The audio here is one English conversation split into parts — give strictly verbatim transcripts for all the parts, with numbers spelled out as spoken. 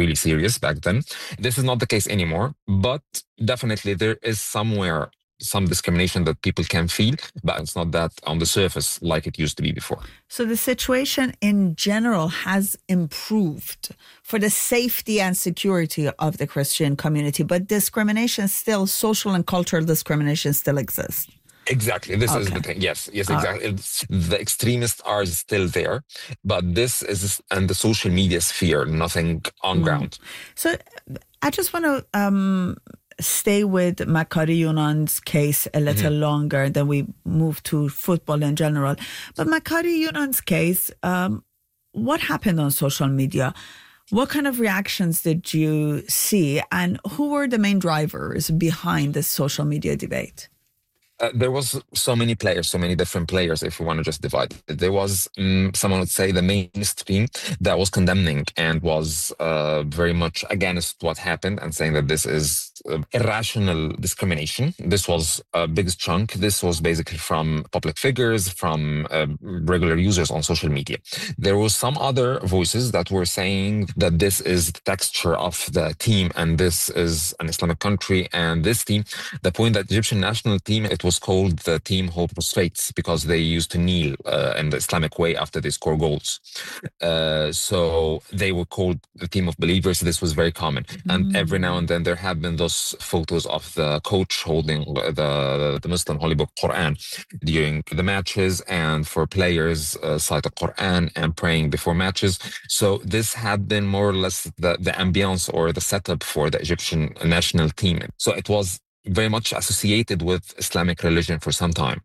really serious back then. This is not the case anymore, but definitely there is somewhere some discrimination that people can feel, but it's not that on the surface like it used to be before. So the situation in general has improved for the safety and security of the Christian community, but discrimination still, social and cultural discrimination still exists. Exactly. This okay. is the thing. Yes, yes, exactly. Right. The extremists are still there, but this is in the social media sphere, nothing on mm. ground. So I just want to um, stay with Makary Younan's case a little mm-hmm. longer, then we move to football in general. But Makary Younan's case, um, what happened on social media? What kind of reactions did you see? And who were the main drivers behind this social media debate? Uh, there was so many players, so many different players, if we want to just divide it. There was, um, someone would say, the mainstream that was condemning and was uh, very much against what happened and saying that this is uh, irrational discrimination. This was a biggest chunk. This was basically from public figures, from uh, regular users on social media. There was some other voices that were saying that this is the texture of the team and this is an Islamic country and this team. The point that the Egyptian national team, it was called the team who prostrates because they used to kneel uh, in the Islamic way after they score goals. Uh, so they were called the team of believers. This was very common. Mm. And every now and then there have been those photos of the coach holding the, the Muslim Holy Book Quran during the matches, and for players uh, cite the Quran and praying before matches. So this had been more or less the, the ambience or the setup for the Egyptian national team. So it was very much associated with Islamic religion for some time.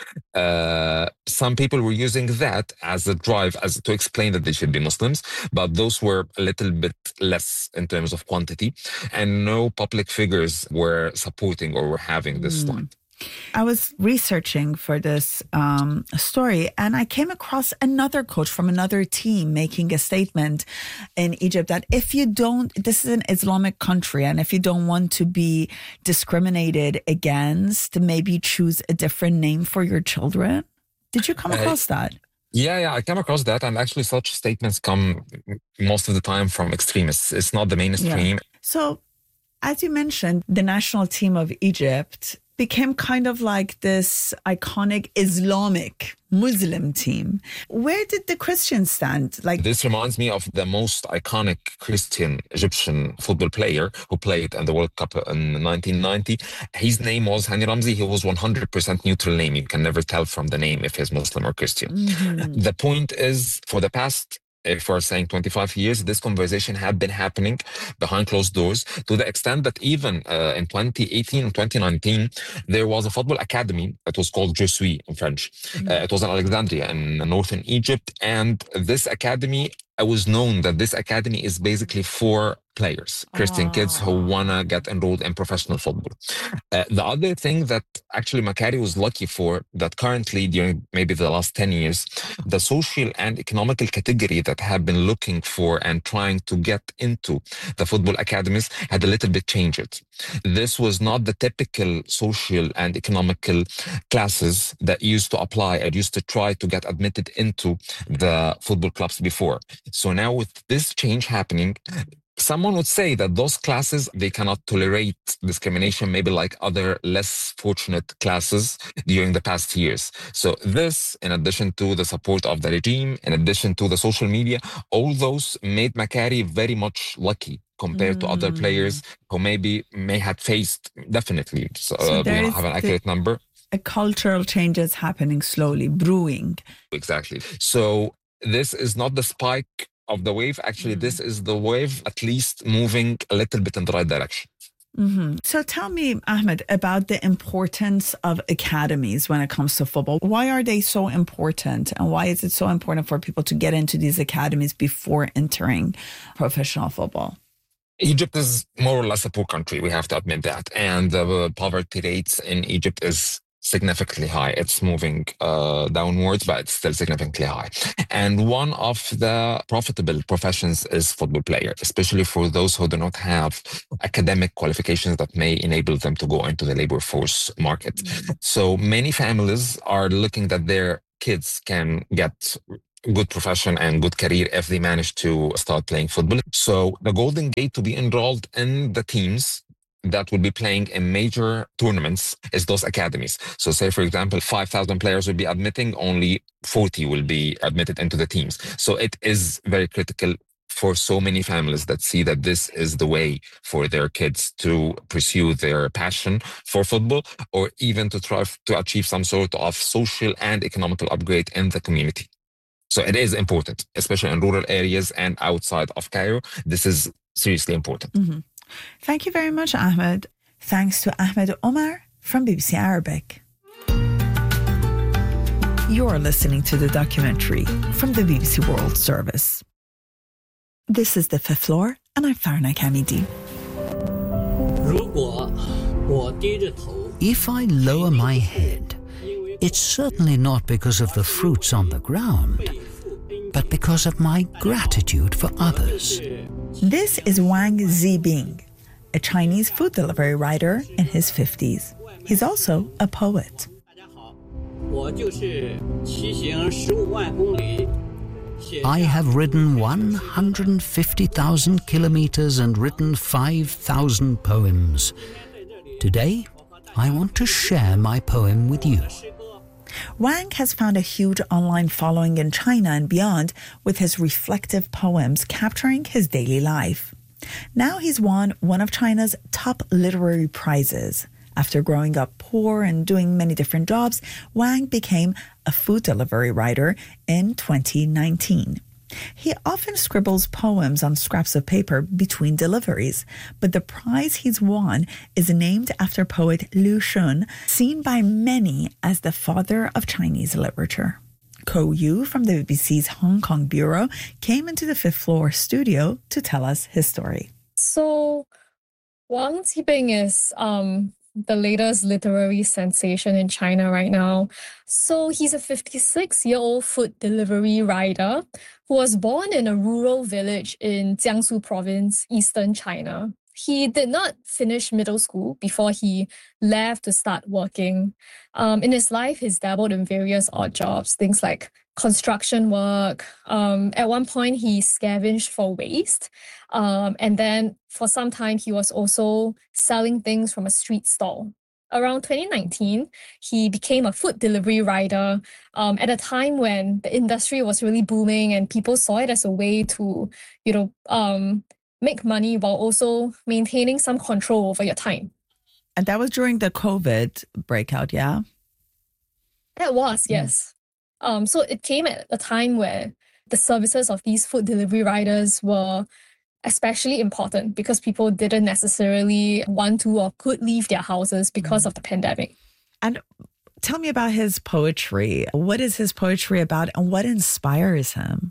Uh, some people were using that as a drive as to explain that they should be Muslims, but those were a little bit less in terms of quantity, and no public figures were supporting or were having this mm. line. I was researching for this um, story, and I came across another coach from another team making a statement in Egypt that if you don't, this is an Islamic country, and if you don't want to be discriminated against, maybe choose a different name for your children. Did you come across uh, that? Yeah, yeah, I came across that, and actually such statements come most of the time from extremists. It's not the mainstream. Yeah. So, as you mentioned, the national team of Egypt became kind of like this iconic Islamic Muslim team. Where did the Christians stand? Like this reminds me of the most iconic Christian Egyptian football player who played in the World Cup in nineteen ninety. His name was Hani Ramzi. He was one hundred percent neutral name. You can never tell from the name if he's Muslim or Christian. Mm-hmm. The point is, for the past, if we're saying twenty-five years, this conversation had been happening behind closed doors, to the extent that even uh, in twenty eighteen and twenty nineteen, there was a football academy. It was called Je suis in French. Mm-hmm. Uh, it was in Alexandria in northern Egypt. And this academy, I was known that this academy is basically for players, Christian oh. kids who want to get enrolled in professional football. Uh, the other thing that actually Makary was lucky for, that currently during maybe the last ten years, the social and economical category that have been looking for and trying to get into the football academies had a little bit changed. This was not the typical social and economical classes that used to apply and used to try to get admitted into the football clubs before. So now with this change happening, someone would say that those classes, they cannot tolerate discrimination, maybe like other less fortunate classes during the past years. So this, in addition to the support of the regime, in addition to the social media, all those made Makary very much lucky compared mm. to other players who maybe may have faced, definitely, so, so uh, we don't have an accurate the- number. A cultural change is happening slowly, brewing. Exactly. So this is not the spike of the wave. Actually, mm-hmm. this is the wave at least moving a little bit in the right direction. Mm-hmm. So tell me, Ahmed, about the importance of academies when it comes to football. Why are they so important? And why is it so important for people to get into these academies before entering professional football? Egypt is more or less a poor country. We have to admit that. And the poverty rates in Egypt is significantly high. It's moving uh, downwards, but it's still significantly high. And one of the profitable professions is football player, especially for those who do not have academic qualifications that may enable them to go into the labor force market. Mm-hmm. So many families are looking that their kids can get good profession and good career if they manage to start playing football. So the golden gate to be enrolled in the teams that will be playing in major tournaments is those academies. So say, for example, five thousand players will be admitting, only forty will be admitted into the teams. So it is very critical for so many families that see that this is the way for their kids to pursue their passion for football, or even to try to achieve some sort of social and economical upgrade in the community. So it is important, especially in rural areas and outside of Cairo. This is seriously important. Mm-hmm. Thank you very much, Ahmed. Thanks to Ahmed Omar from B B C Arabic. You're listening to the documentary from the B B C World Service. This is The Fifth Floor, and I'm Farna Kamidi. If I lower my head, it's certainly not because of the fruits on the ground, but because of my gratitude for others. This is Wang Zibing, a Chinese food delivery writer in his fifties. He's also a poet. I have ridden one hundred fifty thousand kilometers and written five thousand poems. Today, I want to share my poem with you. Wang has found a huge online following in China and beyond with his reflective poems capturing his daily life. Now he's won one of China's top literary prizes. After growing up poor and doing many different jobs, Wang became a food delivery writer in twenty nineteen. He often scribbles poems on scraps of paper between deliveries, but the prize he's won is named after poet Liu Shun, seen by many as the father of Chinese literature. Ko Yu from the B B C's Hong Kong bureau came into the Fifth Floor studio to tell us his story. So, Wang Zibing is um, the latest literary sensation in China right now. So he's a fifty-six-year-old food delivery rider who was born in a rural village in Jiangsu province, eastern China. He did not finish middle school before he left to start working. Um, in his life, he's dabbled in various odd jobs, things like construction work. Um, at one point, he scavenged for waste. Um, and then for some time, he was also selling things from a street stall. Around twenty nineteen, he became a food delivery rider um, at a time when the industry was really booming and people saw it as a way to, you know, um, make money while also maintaining some control over your time. And that was during the COVID breakout, yeah? That was, yes. Mm. Um, so it came at a time where the services of these food delivery riders were especially important because people didn't necessarily want to or could leave their houses because mm. of the pandemic. And tell me about his poetry. What is his poetry about and what inspires him?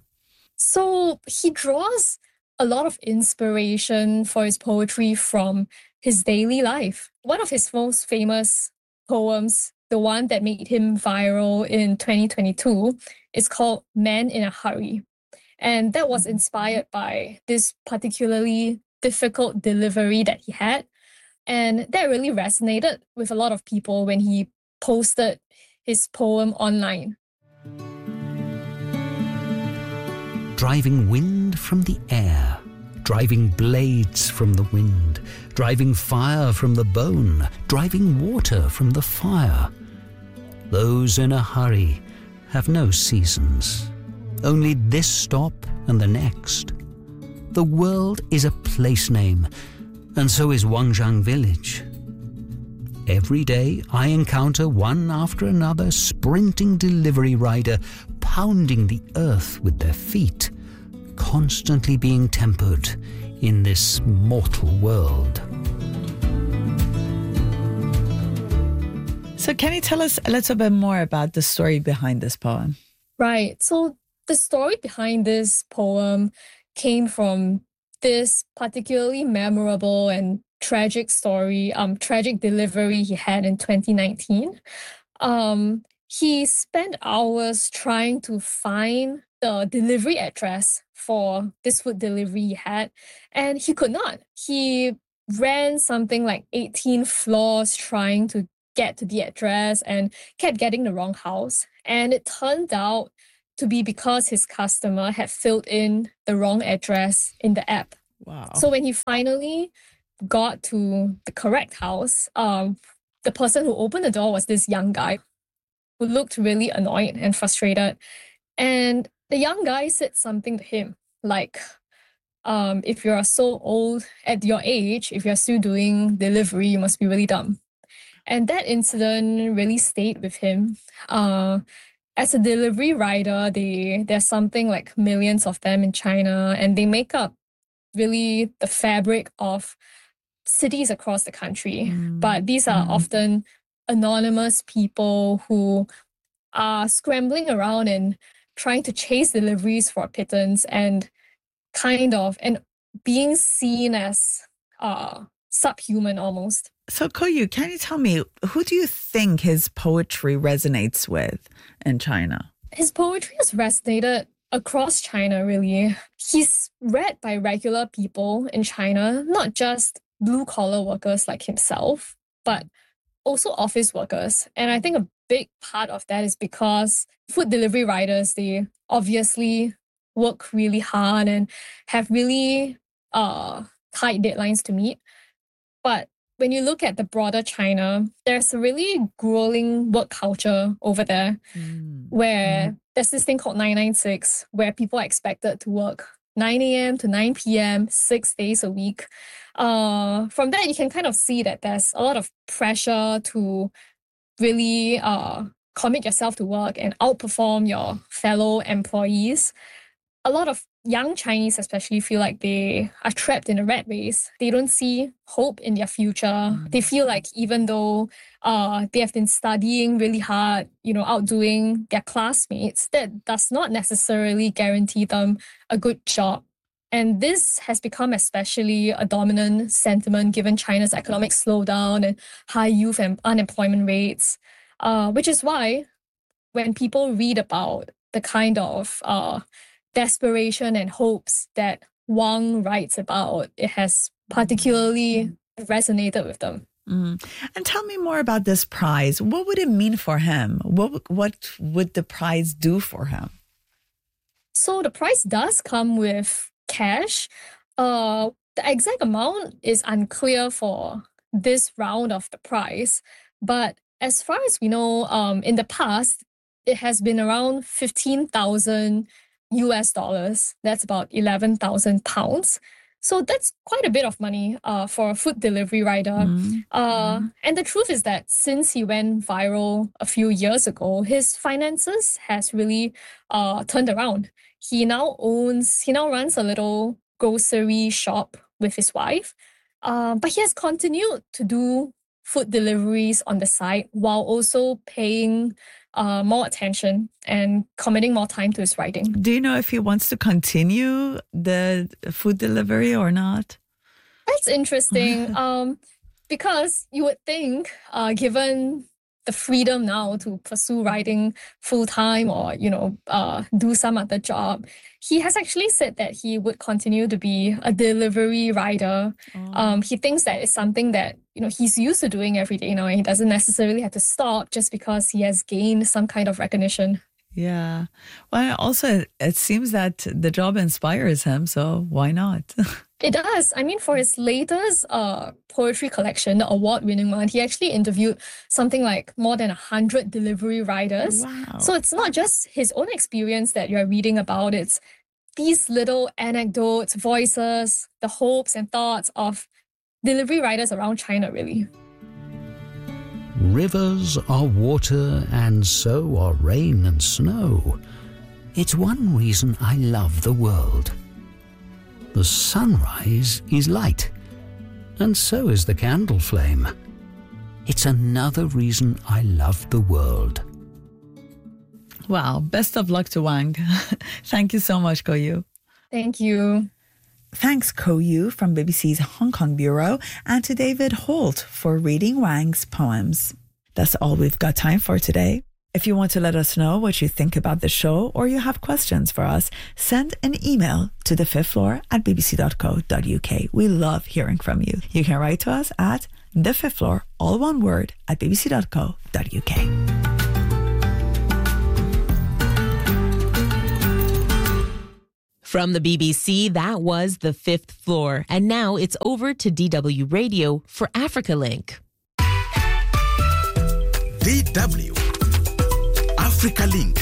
So he draws a lot of inspiration for his poetry from his daily life. One of his most famous poems, the one that made him viral in twenty twenty-two, is called Man in a Hurry. And that was inspired by this particularly difficult delivery that he had. And that really resonated with a lot of people when he posted his poem online. Driving wind from the air, driving blades from the wind, driving fire from the bone, driving water from the fire. Those in a hurry have no seasons, only this stop and the next. The world is a place name, and so is Wangjiang village. Every day I encounter one after another sprinting delivery rider pounding the earth with their feet, constantly being tempered in this mortal world. So can you tell us a little bit more about the story behind this poem? Right. So the story behind this poem came from this particularly memorable and tragic story, um, tragic delivery he had in twenty nineteen. Um, he spent hours trying to find the delivery address for this food delivery he had, and he could not. He ran something like eighteen floors trying to get to the address and kept getting the wrong house. And it turned out to be because his customer had filled in the wrong address in the app. Wow. So when he finally got to the correct house, um, the person who opened the door was this young guy who looked really annoyed and frustrated. And the young guy said something to him like, um, if you're so old at your age, if you're still doing delivery, you must be really dumb. And that incident really stayed with him. Uh, as a delivery rider, they there's something like millions of them in China, and they make up really the fabric of cities across the country. Mm. But these are mm. often anonymous people who are scrambling around and trying to chase deliveries for pittance and kind of, and being seen as uh, subhuman almost. So Ko Yu, can you tell me, who do you think his poetry resonates with in China? His poetry has resonated across China, really. He's read by regular people in China, not just blue-collar workers like himself, but also office workers. And I think a big part of that is because food delivery riders, they obviously work really hard and have really uh, tight deadlines to meet. But when you look at the broader China, there's a really grueling work culture over there mm. where mm. there's this thing called nine nine six, where people are expected to work nine a.m. to nine p.m., six days a week. Uh, from that, you can kind of see that there's a lot of pressure to really uh, commit yourself to work and outperform your fellow employees. A lot of young Chinese especially feel like they are trapped in a rat race. They don't see hope in their future. Mm. They feel like even though uh, they have been studying really hard, you know, outdoing their classmates, that does not necessarily guarantee them a good job. And this has become especially a dominant sentiment given China's economic slowdown and high youth and unemployment rates, uh, which is why when people read about the kind of uh, desperation and hopes that Wang writes about, it has particularly resonated with them. Mm. And tell me more about this prize. What would it mean for him? What what would the prize do for him? So the prize does come with cash. Uh, the exact amount is unclear for this round of the prize. But as far as we know, um, in the past, it has been around fifteen thousand U S dollars. That's about eleven thousand pounds. So that's quite a bit of money uh, for a food delivery rider. Mm-hmm. Uh, mm-hmm. And the truth is that since he went viral a few years ago, his finances has really uh, turned around. He now owns, he now runs a little grocery shop with his wife. Uh, but he has continued to do food deliveries on the side while also paying uh, more attention and committing more time to his writing. Do you know if he wants to continue the food delivery or not? That's interesting um, because you would think, uh, given the freedom now to pursue writing full-time or, you know, uh, do some other job, he has actually said that he would continue to be a delivery rider. Oh. Um, he thinks that it's something that, you know, he's used to doing every day now, and he doesn't necessarily have to stop just because he has gained some kind of recognition. Yeah. Well, also, it seems that the job inspires him, so why not? It does. I mean, for his latest uh, poetry collection, the award-winning one, he actually interviewed something like more than one hundred delivery riders. Wow. So it's not just his own experience that you're reading about. It's these little anecdotes, voices, the hopes and thoughts of delivery riders around China, really. Rivers are water, and so are rain and snow. It's one reason I love the world. The sunrise is light, and so is the candle flame. It's another reason I love the world. Wow, best of luck to Wang. Thank you so much, Ko Yu. Thank you. Thanks, Ko Yu from B B C's Hong Kong Bureau, and to David Holt for reading Wang's poems. That's all we've got time for today. If you want to let us know what you think about the show or you have questions for us, send an email to the fifth floor at b b c dot co dot u k. We love hearing from you. You can write to us at the fifth floor, all one word, at b b c dot co dot u k. From the B B C, that was The Fifth Floor. And now it's over to D W Radio for Africa Link. D W Africa Link.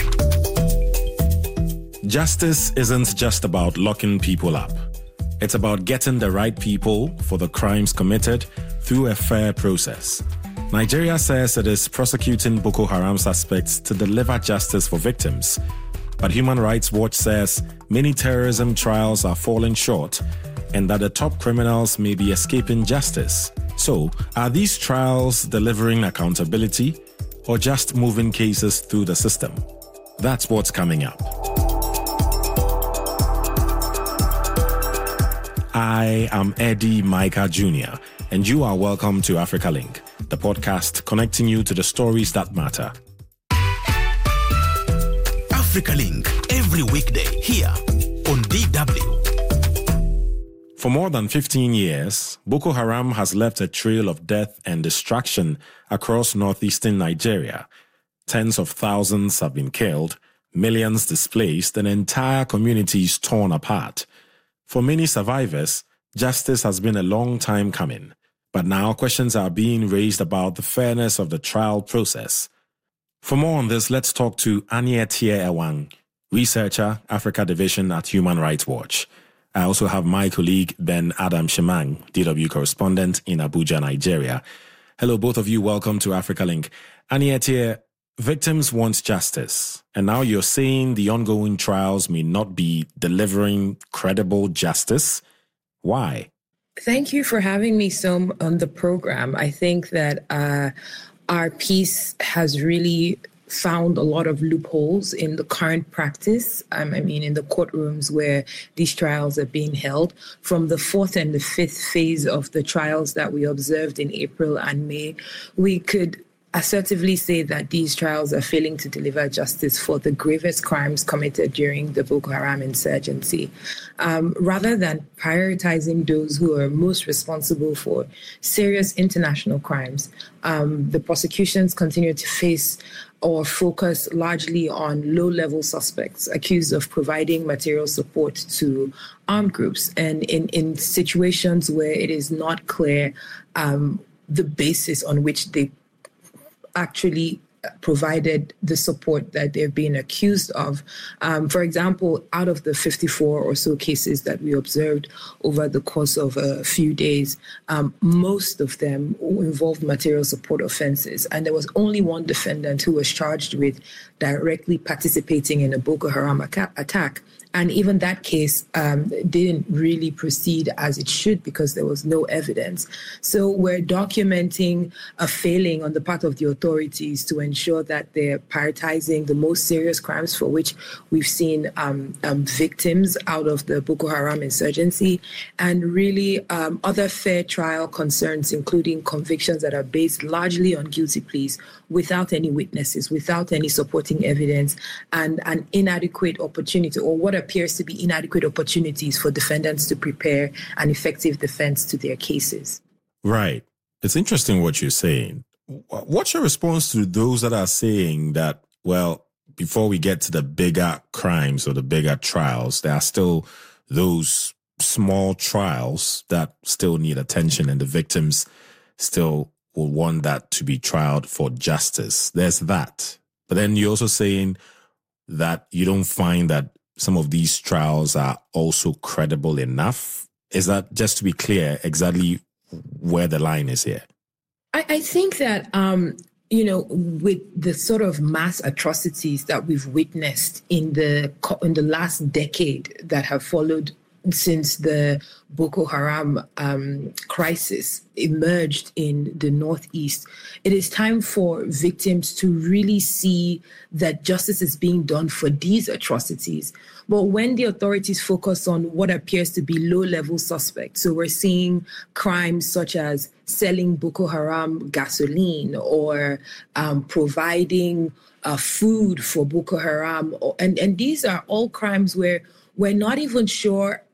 Justice isn't just about locking people up. It's about getting the right people for the crimes committed through a fair process. Nigeria says it is prosecuting Boko Haram suspects to deliver justice for victims. But Human Rights Watch says many terrorism trials are falling short and that the top criminals may be escaping justice. So, are these trials delivering accountability or just moving cases through the system? That's what's coming up. I am Eddie Micah Junior, and you are welcome to Africa Link, the podcast connecting you to the stories that matter. Africa Link, every weekday here on D W. For more than fifteen years, Boko Haram has left a trail of death and destruction across northeastern Nigeria. Tens of thousands have been killed, millions displaced, and entire communities torn apart. For many survivors, justice has been a long time coming, but now questions are being raised about the fairness of the trial process. For more on this, let's talk to Anie-Tie Ewang, researcher, Africa Division at Human Rights Watch. I also have my colleague, Ben Adam Shemang, D W correspondent in Abuja, Nigeria. Hello, both of you. Welcome to Africa Link. Anie-Tie, victims want justice, and now you're saying the ongoing trials may not be delivering credible justice. Why? Thank you for having me, Som, on the program. I think that uh, our piece has really found a lot of loopholes in the current practice. Um, I mean, in the courtrooms where these trials are being held. From the fourth and the fifth phase of the trials that we observed in April and May, we could assertively say that these trials are failing to deliver justice for the gravest crimes committed during the Boko Haram insurgency. Um, rather than prioritizing those who are most responsible for serious international crimes, um, the prosecutions continue to face or focus largely on low-level suspects accused of providing material support to armed groups, and in, in situations where it is not clear um, the basis on which they actually provided the support that they've been accused of. Um, for example, out of the fifty-four or so cases that we observed over the course of a few days, um, most of them involved material support offenses. And there was only one defendant who was charged with directly participating in a Boko Haram attack. And even that case um, didn't really proceed as it should because there was no evidence. So we're documenting a failing on the part of the authorities to ensure that they're prioritizing the most serious crimes for which we've seen um, um, victims out of the Boko Haram insurgency, and really um, other fair trial concerns, including convictions that are based largely on guilty pleas without any witnesses, without any supporting evidence, and an inadequate opportunity, or what appears to be inadequate opportunities for defendants to prepare an effective defense to their cases. Right. It's interesting what you're saying. What's your response to those that are saying that, well, before we get to the bigger crimes or the bigger trials, there are still those small trials that still need attention and the victims still will want that to be trialed for justice? There's that. But then you're also saying that you don't find that some of these trials are also credible enough. Is that, just to be clear, exactly where the line is here? I, I think that, um, you know, with the sort of mass atrocities that we've witnessed in the in the last decade that have followed since the Boko Haram um, crisis emerged in the Northeast, it is time for victims to really see that justice is being done for these atrocities. But when the authorities focus on what appears to be low-level suspects, so we're seeing crimes such as selling Boko Haram gasoline or um, providing uh, food for Boko Haram, or, and, and these are all crimes where we're not even sure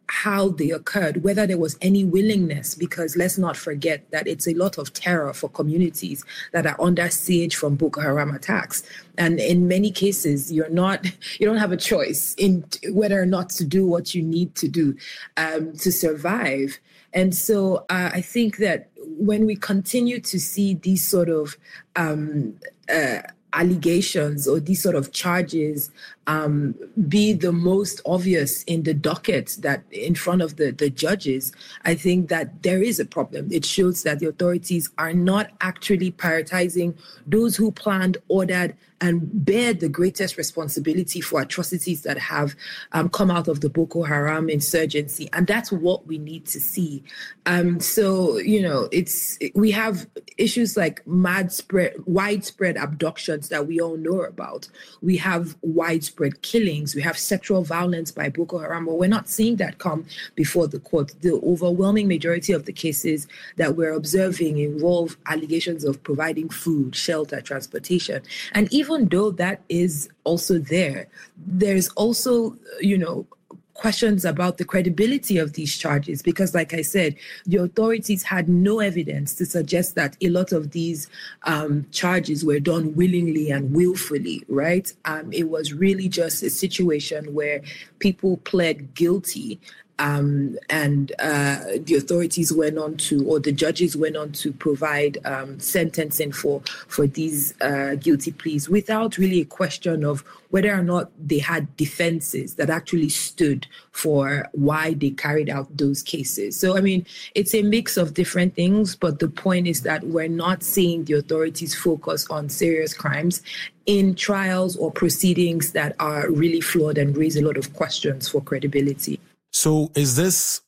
how they occurred, whether there was any willingness, because let's not forget that it's a lot of terror for communities that are under siege from Boko Haram attacks. And in many cases, you're not, you don't have a choice in whether or not to do what you need to do um, to survive. And so uh, I think that when we continue to see these sort of um, uh, allegations or these sort of charges um, be the most obvious in the docket that in front of the, the judges, I think that there is a problem. It shows that the authorities are not actually prioritizing those who planned, ordered, and bear the greatest responsibility for atrocities that have um, come out of the Boko Haram insurgency. And that's what we need to see. Um, so, you know, it's we have issues like widespread, widespread abductions that we all know about. We have widespread killings. We have sexual violence by Boko Haram. But we're not seeing that come before the court. The overwhelming majority of the cases that we're observing involve allegations of providing food, shelter, transportation. And even Even though that is also there, there's also, you know, questions about the credibility of these charges, because like I said, the authorities had no evidence to suggest that a lot of these um, charges were done willingly and willfully, right? Um, it was really just a situation where people pled guilty. Um, and uh, the authorities went on to, or the judges went on to provide um, sentencing for for these uh, guilty pleas without really a question of whether or not they had defenses that actually stood for why they carried out those cases. So, I mean, it's a mix of different things, but the point is that we're not seeing the authorities focus on serious crimes in trials or proceedings that are really flawed and raise a lot of questions for credibility. So is this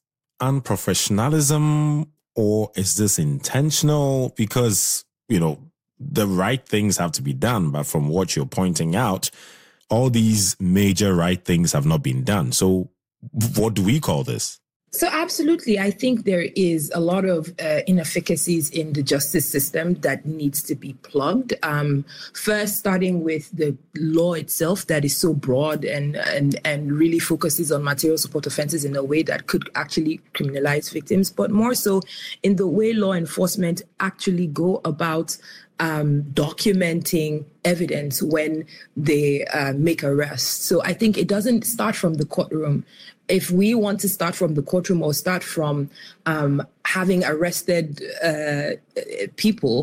unprofessionalism or is this intentional? Because, you know, the right things have to be done. But from what you're pointing out, all these major right things have not been done. So what do we call this? So absolutely, I think there is a lot of uh, inefficacies in the justice system that needs to be plugged. Um, first, starting with the law itself that is so broad and, and, and really focuses on material support offenses in a way that could actually criminalize victims, but more so in the way law enforcement actually go about Um, documenting evidence when they uh, make arrests. So I think it doesn't start from the courtroom. If we want to start from the courtroom or start from um, having arrested uh, people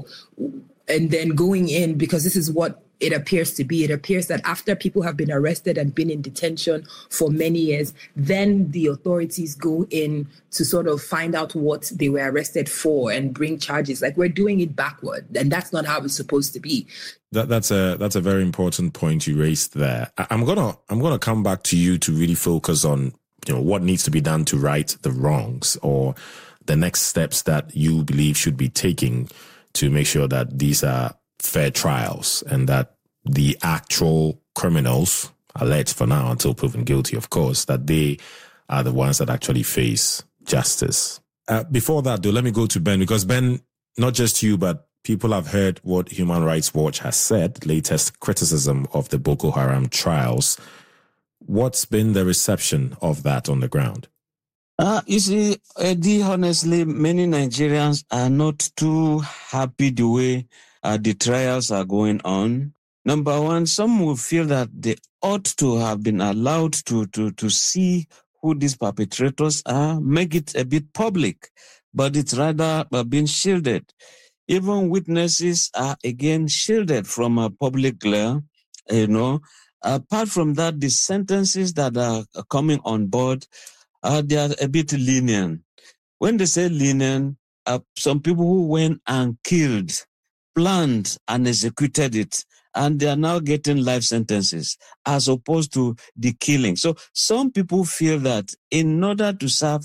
and then going in, because this is what it appears to be. It appears that after people have been arrested and been in detention for many years, then the authorities go in to sort of find out what they were arrested for and bring charges. Like, we're doing it backward, and that's not how it's supposed to be. That, that's a that's a very important point you raised there. I, I'm gonna I'm gonna come back to you to really focus on, you know, what needs to be done to right the wrongs, or the next steps that you believe should be taking to make sure that these are fair trials and that the actual criminals, alleged for now until proven guilty, of course, that they are the ones that actually face justice. Uh, before that, though, let me go to Ben, because Ben, not just you, but people have heard what Human Rights Watch has said, latest criticism of the Boko Haram trials. What's been the reception of that on the ground? Uh, you see, Eddie, honestly, many Nigerians are not too happy the way uh, the trials are going on. Number one, some will feel that they ought to have been allowed to, to, to see who these perpetrators are, make it a bit public, but it's rather uh, being shielded. Even witnesses are again shielded from a public glare, you know. Apart from that, the sentences that are coming on board, Uh, they are a bit lenient. When they say lenient, uh, some people who went and killed, planned and executed it, and they are now getting life sentences as opposed to the killing. So some people feel that in order to serve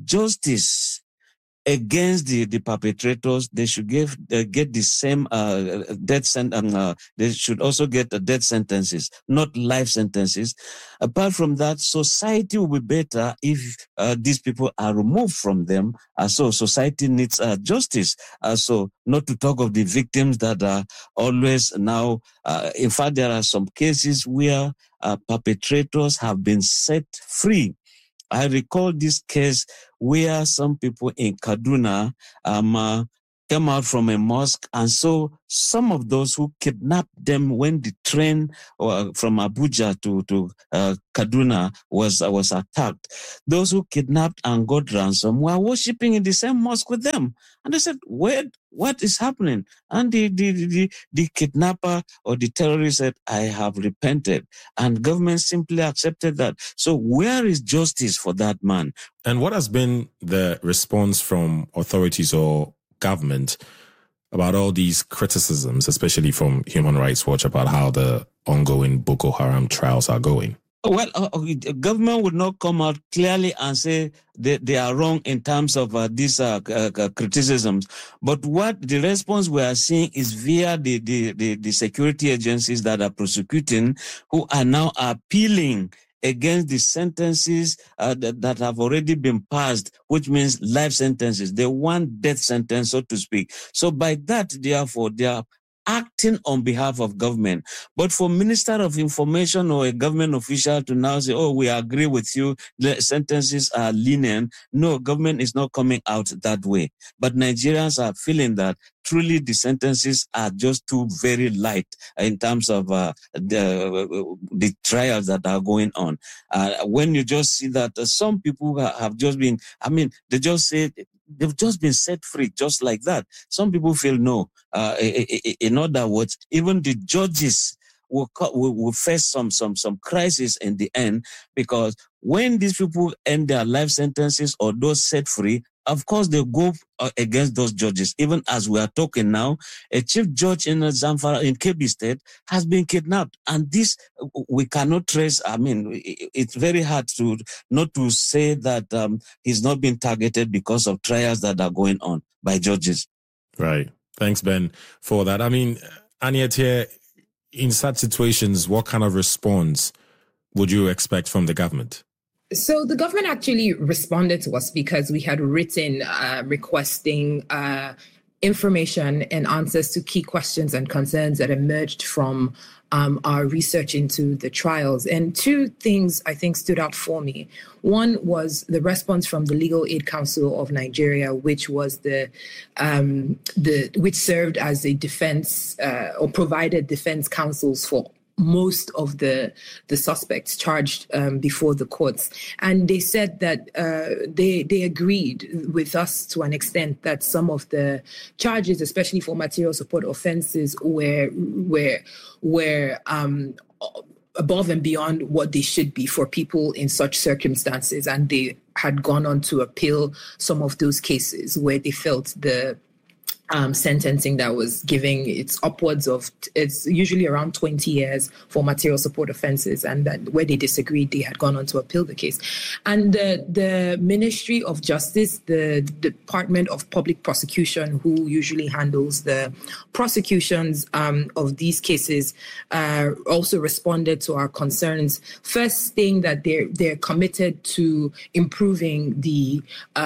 justice against the, the perpetrators, they should give, uh, get the same uh, death sentence. Uh, they should also get uh, death sentences, not life sentences. Apart from that, society will be better if uh, these people are removed from them. Uh, so society needs uh, justice. Uh, so not to talk of the victims that are always now. Uh, in fact, there are some cases where uh, perpetrators have been set free. I recall this case where some people in Kaduna um, uh, came out from a mosque, and so some of those who kidnapped them when the train uh, from Abuja to, to uh, Kaduna was, uh, was attacked, those who kidnapped and got ransom were worshipping in the same mosque with them. And they said, Where, what is happening? And the, the, the, the kidnapper or the terrorist said, I have repented. And government simply accepted that. So where is justice for that man? And what has been the response from authorities or government about all these criticisms, especially from Human Rights Watch, about how the ongoing Boko Haram trials are going? Well, uh, government would not come out clearly and say they, they are wrong in terms of uh, these uh, uh, criticisms. But what the response we are seeing is via the, the, the, the security agencies that are prosecuting, who are now appealing against the sentences uh, that, that have already been passed, which means life sentences. They want death sentence, so to speak. So by that, therefore, they are acting on behalf of government. But for Minister of Information or a government official to now say, oh, we agree with you, the sentences are lenient. No, government is not coming out that way. But Nigerians are feeling that truly the sentences are just too very light in terms of uh, the, the trials that are going on. Uh, when you just see that uh, some people have just been, I mean, they just say, they've just been set free just like that. Some people feel no. Uh, in other words, even the judges will, will, will face some, some, some crisis in the end, because when these people end their life sentences or those set free, of course, they go against those judges. Even as we are talking now, a chief judge in Zamfara, in Kebbi State, has been kidnapped. And this, we cannot trace. I mean, it's very hard to not to say that um, he's not been targeted because of trials that are going on by judges. Right. Thanks, Ben, for that. I mean, Aniet here, in such situations, what kind of response would you expect from the government? So the government actually responded to us because we had written uh, requesting uh, information and answers to key questions and concerns that emerged from um, our research into the trials. And two things I think stood out for me. One was the response from the Legal Aid Council of Nigeria, which was the um, the which served as a defense uh, or provided defense counsels for most of the the suspects charged um, before the courts. And they said that uh, they they agreed with us to an extent that some of the charges, especially for material support offenses, were were were um, above and beyond what they should be for people in such circumstances. And they had gone on to appeal some of those cases where they felt the Um, sentencing that was giving, it's upwards of, it's usually around twenty years for material support offenses, and that where they disagreed, they had gone on to appeal the case. And the, the Ministry of Justice, the Department of Public Prosecution, who usually handles the prosecutions um, of these cases, uh, also responded to our concerns, first saying that they're, they're committed to improving the,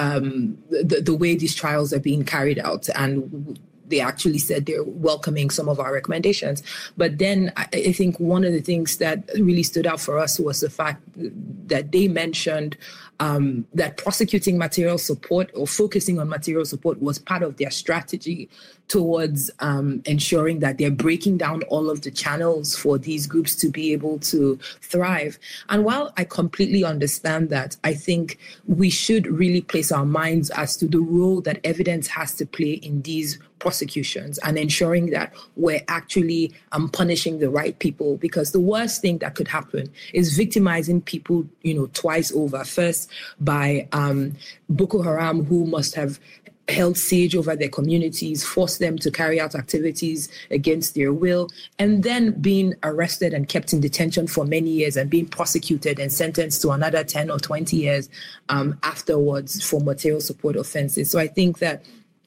um, the, the way these trials are being carried out, and they actually said they're welcoming some of our recommendations. But then I, I think one of the things that really stood out for us was the fact that they mentioned um, that prosecuting material support or focusing on material support was part of their strategy towards um, ensuring that they're breaking down all of the channels for these groups to be able to thrive. And while I completely understand that, I think we should really place our minds as to the role that evidence has to play in these prosecutions and ensuring that we're actually um, punishing the right people, because the worst thing that could happen is victimizing people, you know, twice over. First by um, Boko Haram, who must have held siege over their communities, forced them to carry out activities against their will, and then being arrested and kept in detention for many years and being prosecuted and sentenced to another ten or twenty years um, afterwards for material support offenses. So I think that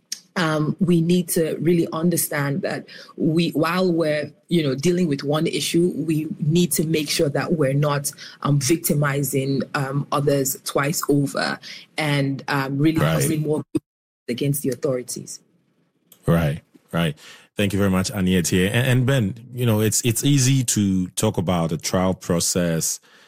Um, we need to really understand that we, while we're, you know, dealing with one issue, we need to make sure that we're not um, victimizing um, others twice over and um, really right. causing more against the authorities. Right, right. Thank you very much, Aniet here. And, and Ben, you know, it's it's easy to talk about the trial process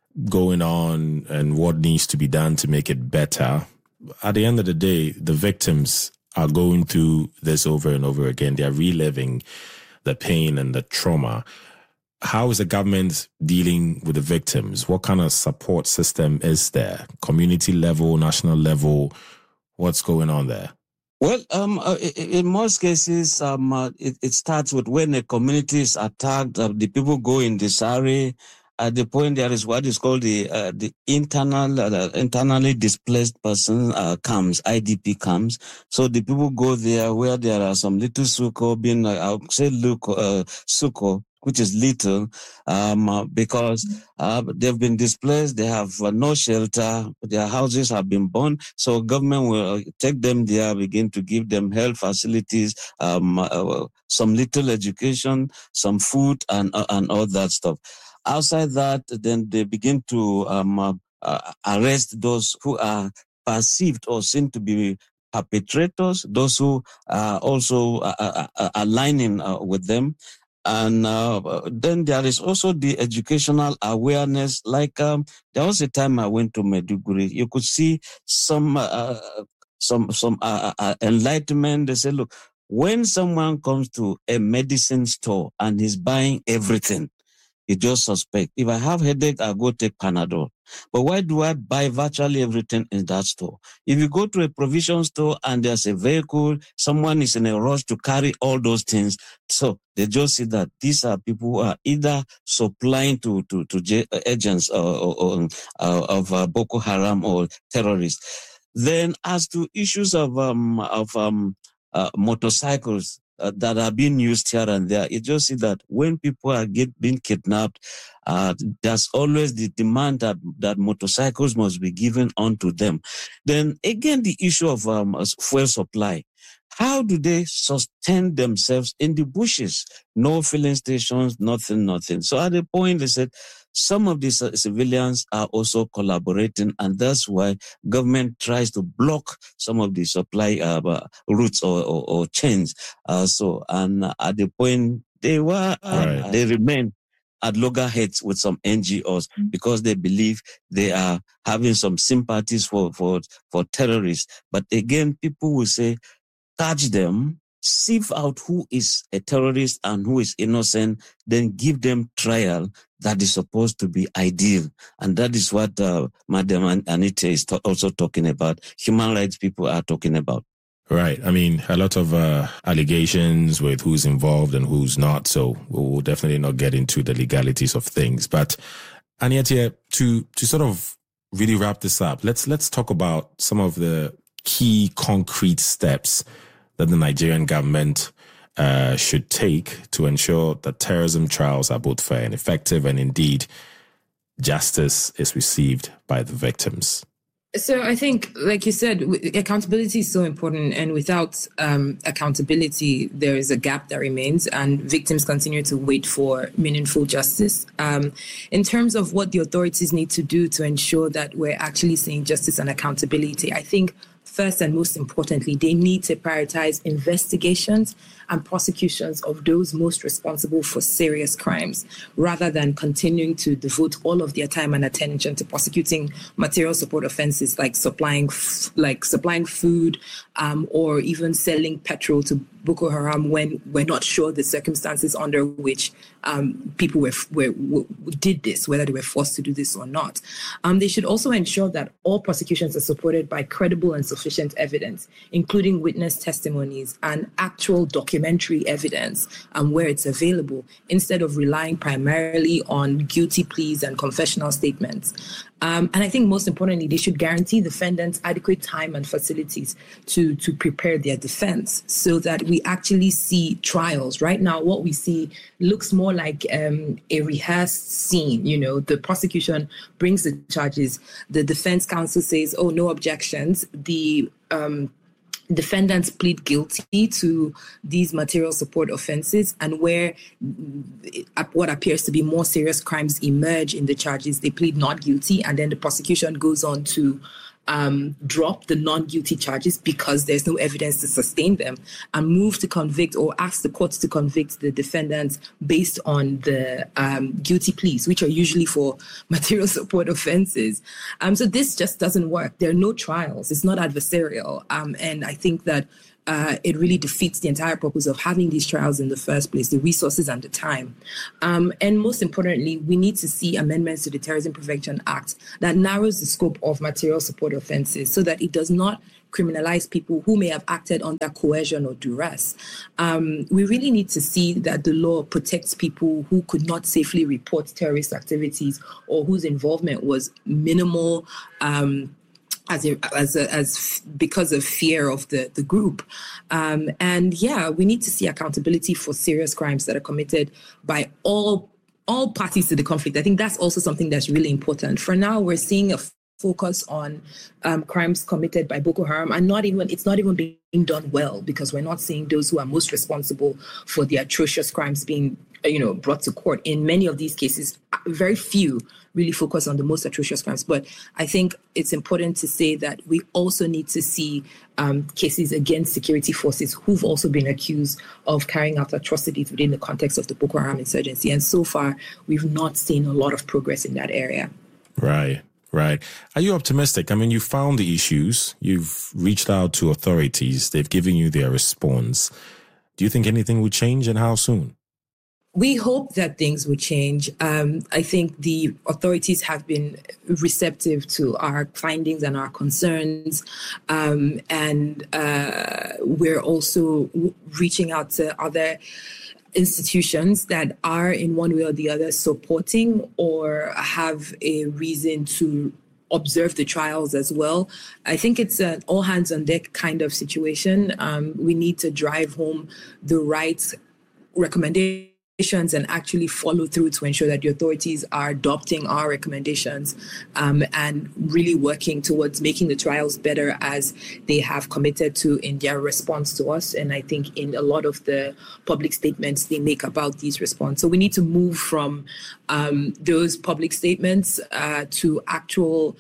going on and what needs to be done to make it better, at the end of the day, the victims are going through this over and over again. They are reliving the pain and the trauma. How is the government dealing with the victims? What kind of support system is there? Community level, national level? What's going on there? Well, um, uh, in most cases, um, uh, it, it starts with when a community is attacked, uh, the people go in disarray. At the point there is what is called the uh, the internal uh, internally displaced person uh, camps, I D P camps. So the people go there where there are some little suko being, uh, I would say, look, uh, suko, which is little, um, uh, because uh, they've been displaced, they have uh, no shelter, their houses have been burned, so government will take them there, begin to give them health facilities, um, uh, some little education, some food, and uh, and all that stuff. Outside that, then they begin to um, uh, uh, arrest those who are perceived or seen to be perpetrators, those who are also uh, uh, aligning uh, with them. And uh, then there is also the educational awareness. Like um, there was a time I went to Maiduguri, you could see some uh, some some uh, uh, enlightenment. They say, look, when someone comes to a medicine store and he's buying everything, you just suspect. If I have headache, I go take Panadol. But why do I buy virtually everything in that store? If you go to a provision store and there's a vehicle, someone is in a rush to carry all those things. So they just see that these are people who are either supplying to to, to agents or, or, or, uh, of uh, Boko Haram or terrorists. Then as to issues of um, of um, uh, motorcycles, Uh, that are being used here and there, you just see that when people are get, being kidnapped, uh, there's always the demand that, that motorcycles must be given onto them. Then again, the issue of um, fuel supply. How do they sustain themselves in the bushes? No filling stations, nothing, nothing. So at the point, they said, some of these uh, civilians are also collaborating, and that's why government tries to block some of the supply uh, routes or, or, or chains. Uh, so, and at the point, they were, uh, right. they remain at loggerheads with some N G Os because they believe they are having some sympathies for, for, for terrorists. But again, people will say, catch them, sieve out who is a terrorist and who is innocent, then give them trial. That is supposed to be ideal. And that is what uh, Madam Anita is to- also talking about. Human rights people are talking about. Right. I mean, a lot of uh, allegations with who's involved and who's not. So we'll definitely not get into the legalities of things. But Aniatia, to to sort of really wrap this up, let's let's talk about some of the key concrete steps that the Nigerian government uh, should take to ensure that terrorism trials are both fair and effective, and indeed justice is received by the victims. So I think, like you said, accountability is so important, and without um, accountability, there is a gap that remains, and victims continue to wait for meaningful justice. Um, in terms of what the authorities need to do to ensure that we're actually seeing justice and accountability, I think first and most importantly, they need to prioritize investigations and prosecutions of those most responsible for serious crimes, rather than continuing to devote all of their time and attention to prosecuting material support offenses like supplying, f- like supplying food, um, or even selling petrol to Boko Haram when we're not sure the circumstances under which um, people were, were, were did this, whether they were forced to do this or not. Um, they should also ensure that all prosecutions are supported by credible and sufficient evidence, including witness testimonies and actual documentary evidence um, where it's available, instead of relying primarily on guilty pleas and confessional statements. Um, and I think most importantly, they should guarantee defendants adequate time and facilities to, to prepare their defense so that we actually see trials. Right now, what we see looks more like um, a rehearsed scene. You know, the prosecution brings the charges. The defense counsel says, oh, no objections. The um, defendants plead guilty to these material support offenses, and where what appears to be more serious crimes emerge in the charges, they plead not guilty, and then the prosecution goes on to um, drop the non-guilty charges because there's no evidence to sustain them, and move to convict or ask the courts to convict the defendants based on the um, guilty pleas, which are usually for material support offenses. Um, so this just doesn't work. There are no trials. It's not adversarial. Um, and I think that Uh, it really defeats the entire purpose of having these trials in the first place, the resources and the time. Um, and most importantly, we need to see amendments to the Terrorism Prevention Act that narrows the scope of material support offenses so that it does not criminalize people who may have acted under coercion or duress. Um, we really need to see that the law protects people who could not safely report terrorist activities or whose involvement was minimal, um, As, a, as, a, as because of fear of the, the group. Um, and yeah, we need to see accountability for serious crimes that are committed by all, all parties to the conflict. I think that's also something that's really important. For now, we're seeing a focus on um, crimes committed by Boko Haram, and not even it's not even being done well, because we're not seeing those who are most responsible for the atrocious crimes being, you know, brought to court. In many of these cases, very few really focus on the most atrocious crimes. But I think it's important to say that we also need to see um, cases against security forces who've also been accused of carrying out atrocities within the context of the Boko Haram insurgency. And so far, we've not seen a lot of progress in that area. Right. Right. Are you optimistic? I mean, you found the issues. You've reached out to authorities. They've given you their response. Do you think anything will change, and how soon? We hope that things will change. Um, I think the authorities have been receptive to our findings and our concerns. Um, and uh, we're also reaching out to other institutions that are in one way or the other supporting or have a reason to observe the trials as well. I think it's an all hands on deck kind of situation. Um, we need to drive home the right recommendations and actually follow through to ensure that the authorities are adopting our recommendations um, and really working towards making the trials better, as they have committed to in their response to us. And I think in a lot of the public statements they make about these responses. So we need to move from um, those public statements uh, to actual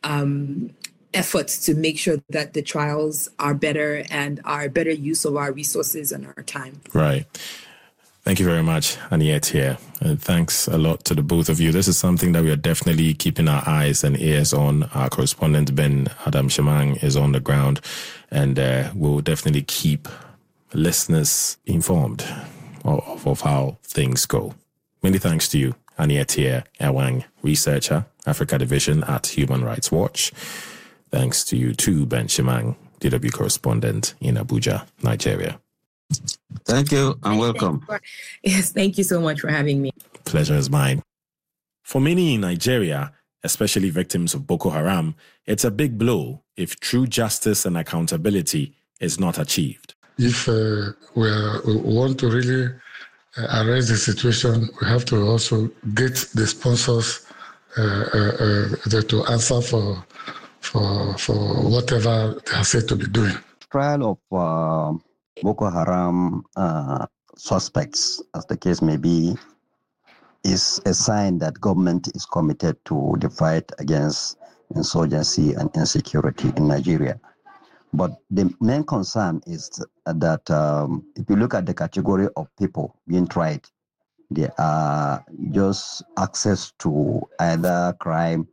um, efforts to make sure that the trials are better and are better use of our resources and our time. Right. Thank you very much, Aniette here. And thanks a lot to the both of you. This is something that we are definitely keeping our eyes and ears on. Our correspondent, Ben Adam Shemang, is on the ground, and uh, we'll definitely keep listeners informed of, of how things go. Many thanks to you, Aniette Ewang, researcher, Africa Division at Human Rights Watch. Thanks to you too, Ben Shemang, D W correspondent in Abuja, Nigeria. Thank you and welcome. Yes, thank you so much for having me. Pleasure is mine. For many in Nigeria, especially victims of Boko Haram, it's a big blow if true justice and accountability is not achieved. If uh, we, are, we want to really uh, arrest the situation, we have to also get the sponsors uh, uh, uh, to answer for, for, for whatever they are said to be doing. Trial of uh... Boko Haram uh, suspects, as the case may be, is a sign that government is committed to the fight against insurgency and insecurity in Nigeria. But the main concern is that um, if you look at the category of people being tried, they are just access to either crime,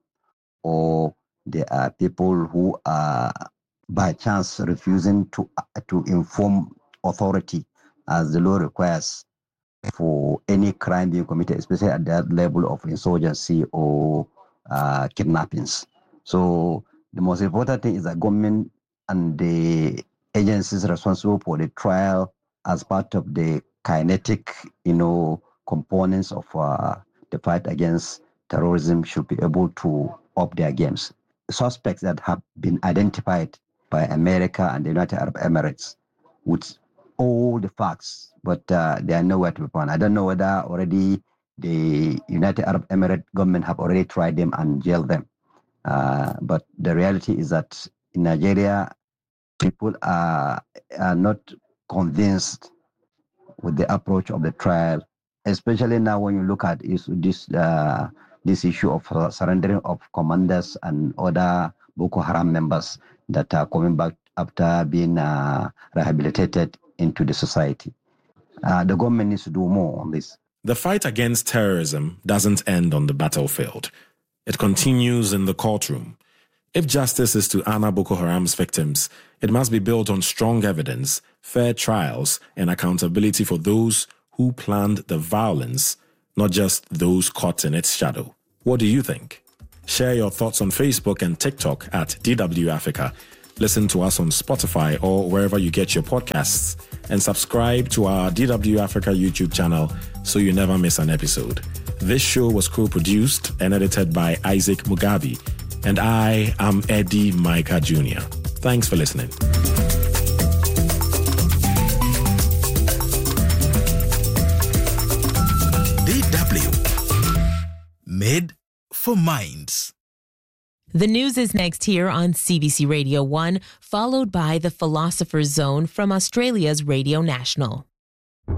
or they are people who are by chance refusing to uh, to inform authority as the law requires for any crime being committed, especially at that level of insurgency or uh, kidnappings. So the most important thing is that government and the agencies responsible for the trial, as part of the kinetic, you know, components of uh, the fight against terrorism, should be able to up their games. Suspects that have been identified by America and the United Arab Emirates with all the facts, but uh, they are nowhere to be found. I don't know whether already the United Arab Emirates government have already tried them and jailed them. Uh, but the reality is that in Nigeria, people are, are not convinced with the approach of the trial, especially now when you look at is this uh, this issue of uh, surrendering of commanders and other Boko Haram members that are coming back after being uh, rehabilitated into the society. Uh, the government needs to do more on this. The fight against terrorism doesn't end on the battlefield. It continues in the courtroom. If justice is to honor Boko Haram's victims, it must be built on strong evidence, fair trials, and accountability for those who planned the violence, not just those caught in its shadow. What do you think? Share your thoughts on Facebook and TikTok at D W Africa. Listen to us on Spotify or wherever you get your podcasts, and subscribe to our D W Africa YouTube channel so you never miss an episode. This show was co-produced and edited by Isaac Mugabe, and I am Eddie Micah Junior Thanks for listening. D W Made for Minds. The news is next here on C B C Radio one, followed by the Philosopher's Zone from Australia's Radio National.